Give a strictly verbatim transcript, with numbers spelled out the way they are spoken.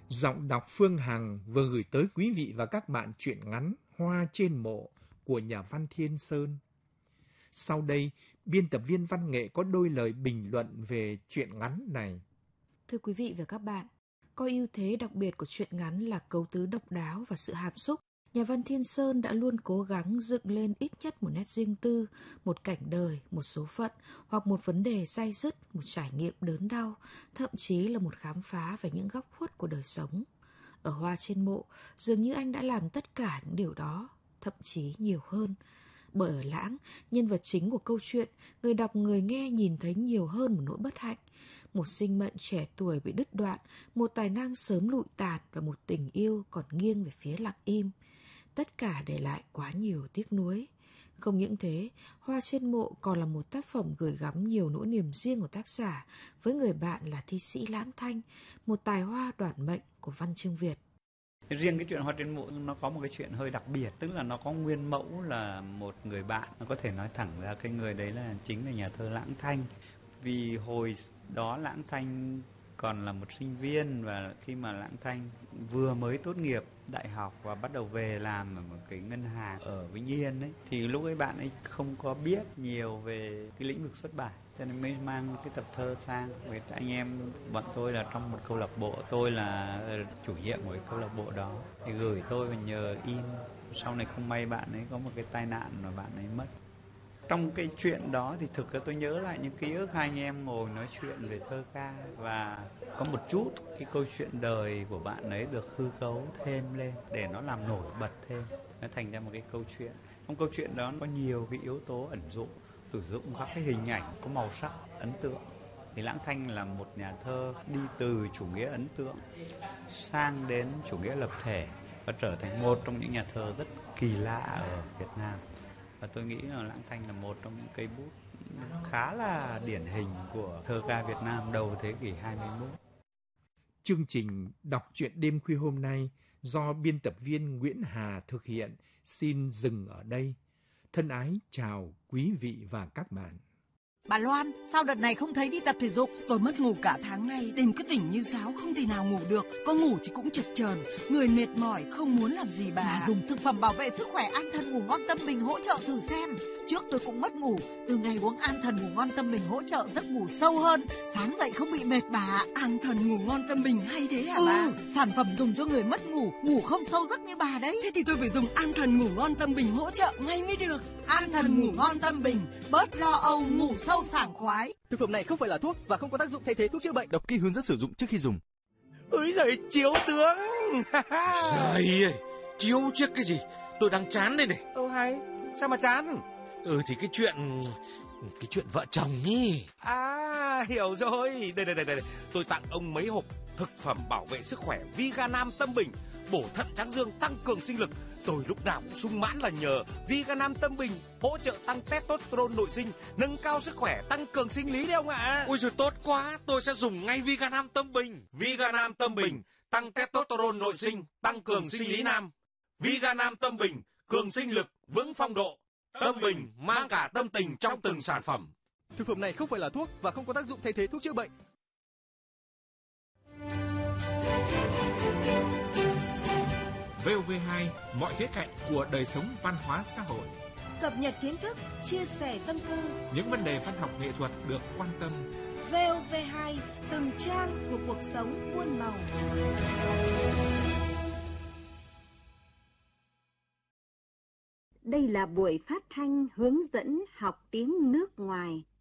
Giọng đọc Phương Hằng vừa gửi tới quý vị và các bạn truyện ngắn Hoa trên mộ của nhà văn Thiên Sơn. Sau đây, biên tập viên văn nghệ có đôi lời bình luận về truyện ngắn này. Thưa quý vị và các bạn, có ưu thế đặc biệt của truyện ngắn là cấu tứ độc đáo và sự hàm xúc. Nhà văn Thiên Sơn đã luôn cố gắng dựng lên ít nhất một nét riêng tư, một cảnh đời, một số phận, hoặc một vấn đề day dứt, một trải nghiệm đớn đau, thậm chí là một khám phá về những góc khuất của đời sống. Ở Hoa trên mộ, dường như anh đã làm tất cả những điều đó, thậm chí nhiều hơn. Bởi ở Lãng, nhân vật chính của câu chuyện, người đọc người nghe nhìn thấy nhiều hơn một nỗi bất hạnh. Một sinh mệnh trẻ tuổi bị đứt đoạn, một tài năng sớm lụi tàn và một tình yêu còn nghiêng về phía lặng im. Tất cả để lại quá nhiều tiếc nuối. Không những thế, Hoa trên mộ còn là một tác phẩm gửi gắm nhiều nỗi niềm riêng của tác giả với người bạn là thi sĩ Lãng Thanh, một tài hoa đoản mệnh của văn chương Việt. Riêng cái chuyện Hoa trên mộ nó có một cái chuyện hơi đặc biệt, tức là nó có nguyên mẫu là một người bạn, nó có thể nói thẳng ra cái người đấy là chính là nhà thơ Lãng Thanh. Vì hồi đó Lãng Thanh còn là một sinh viên, và khi mà Lãng Thanh vừa mới tốt nghiệp đại học và bắt đầu về làm ở một cái ngân hàng ở Vĩnh Yên ấy, thì lúc ấy bạn ấy không có biết nhiều về cái lĩnh vực xuất bản, cho nên mới mang cái tập thơ sang. Với anh em bọn tôi là trong một câu lạc bộ, tôi là chủ nhiệm của cái câu lạc bộ đó, thì gửi tôi và nhờ in. Sau này không may bạn ấy có một cái tai nạn mà bạn ấy mất. Trong cái chuyện đó thì thực ra tôi nhớ lại những ký ức hai anh em ngồi nói chuyện về thơ ca, và có một chút cái câu chuyện đời của bạn ấy được hư cấu thêm lên để nó làm nổi bật thêm, nó thành ra một cái câu chuyện. Trong câu chuyện đó có nhiều cái yếu tố ẩn dụ, sử dụng các cái hình ảnh có màu sắc ấn tượng. Thì Lãng Thanh là một nhà thơ đi từ chủ nghĩa ấn tượng sang đến chủ nghĩa lập thể và trở thành một trong những nhà thơ rất kỳ lạ ở Việt Nam. Và tôi nghĩ là Lãng Thanh là một trong những cây bút khá là điển hình của thơ ca Việt Nam đầu thế kỷ hai mươi mốt. Chương trình đọc truyện đêm khuya hôm nay do biên tập viên Nguyễn Hà thực hiện xin dừng ở đây. Thân ái chào quý vị và các bạn. Bà Loan, sao đợt này không thấy đi tập thể dục? Tôi mất ngủ cả tháng nay, đêm cứ tỉnh như sáo, không thể nào ngủ được. Có ngủ thì cũng chực chờn, người mệt mỏi, không muốn làm gì bà. Bà dùng thực phẩm bảo vệ sức khỏe An Thần Ngủ Ngon Tâm Bình hỗ trợ thử xem. Trước tôi cũng mất ngủ, từ ngày uống An Thần Ngủ Ngon Tâm Bình hỗ trợ giấc ngủ sâu hơn, sáng dậy không bị mệt bà. An Thần Ngủ Ngon Tâm Bình hay thế hả ừ, bà? Sản phẩm dùng cho người mất ngủ, ngủ không sâu giấc như bà đấy. Thế thì tôi phải dùng An Thần Ngủ Ngon Tâm Bình hỗ trợ ngay mới được. An Thần Ngủ Ngon Tâm Bình, bớt lo âu, ngủ sâu sảng khoái. Thực phẩm này không phải là thuốc và không có tác dụng thay thế thuốc chữa bệnh. Đọc kỹ hướng dẫn sử dụng trước khi dùng. Ôi giời, chiếu tướng. Trời ơi, chiếu trước cái gì? Tôi đang chán đây này. Ô hay, sao mà chán? Ừ thì cái chuyện cái chuyện vợ chồng nhỉ. À, hiểu rồi. Đây đây đây đây, tôi tặng ông mấy hộp thực phẩm bảo vệ sức khỏe Viganam Tâm Bình, bổ thận tráng dương, tăng cường sinh lực. Tôi lúc nào cũng sung mãn là nhờ Viganam Tâm Bình hỗ trợ tăng testosterone nội sinh, nâng cao sức khỏe, tăng cường sinh lý đấy ông ạ. À. Ôi giời, tốt quá, tôi sẽ dùng ngay Viganam Tâm Bình. Viganam Tâm Bình tăng testosterone nội sinh, tăng cường sinh lý nam. Viganam Tâm Bình cường sinh lực, vững phong độ. Tâm Bình mang cả tâm tình trong từng sản phẩm. Thực phẩm này không phải là thuốc và không có tác dụng thay thế thuốc chữa bệnh. vê o vê hai, mọi khía cạnh của đời sống văn hóa xã hội. Cập nhật kiến thức, chia sẻ tâm tư. Những vấn đề văn học nghệ thuật được quan tâm. vê o vê hai, từng trang của cuộc sống muôn màu. Đây là buổi phát thanh hướng dẫn học tiếng nước ngoài.